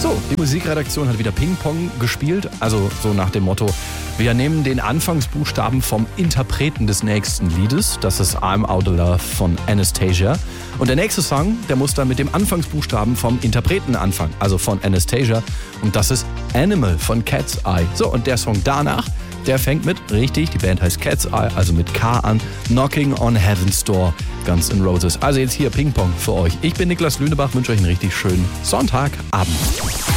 So, die Musikredaktion hat wieder Ping-Pong gespielt. Also so nach dem Motto, wir nehmen den Anfangsbuchstaben vom Interpreten des nächsten Liedes. Das ist I'm Outta Love von Anastasia. Und der nächste Song, der muss dann mit dem Anfangsbuchstaben vom Interpreten anfangen. Also von Anastasia. Und das ist Animal von Cat's Eye. So, und der Song danach, der fängt mit, richtig, die Band heißt Cat's Eye, also mit K an, Knocking on Heaven's Door, Guns N' Roses. Also jetzt hier Ping-Pong für euch. Ich bin Niklas Lünebach, wünsche euch einen richtig schönen Sonntagabend.